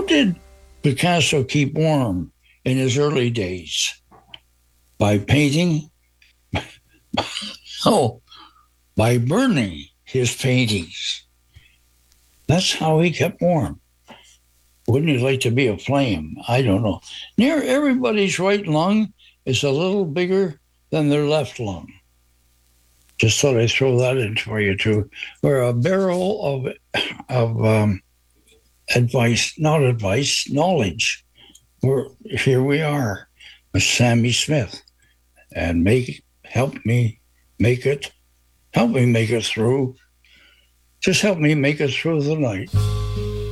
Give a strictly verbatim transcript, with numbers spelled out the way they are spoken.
did Picasso keep warm in his early days? By painting? Oh, by burning his paintings. That's how he kept warm. Wouldn't you like to be a flame? I don't know. Near everybody's right lung is a little bigger than their left lung. Just thought I'd throw that in for you too. We're a barrel of of um, advice, not advice, knowledge. We're here. We are, with Sammy Smith, and make help me make it. Help me make it through. Just help me make it through the night.